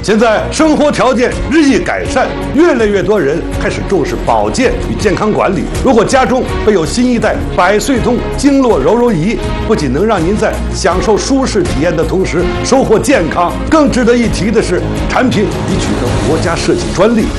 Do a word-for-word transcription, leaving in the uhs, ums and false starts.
现在生活条件日益改善，越来越多人开始重视保健与健康管理。如果家中备有新一代百岁通经络柔柔仪，不仅能让您在享受舒适体验的同时收获健康，更值得一提的是，产品已取得国家设计专利，